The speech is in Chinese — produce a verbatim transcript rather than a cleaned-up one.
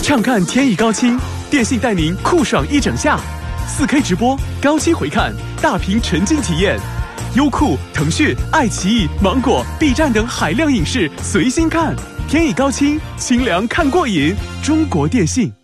畅看天意高清，电信带您酷爽一整夏。四 K 直播，高清回看，大屏沉浸体验。优酷、腾讯、爱奇艺、芒果、B 站等海量影视随心看。天意高清，清凉看过瘾。中国电信。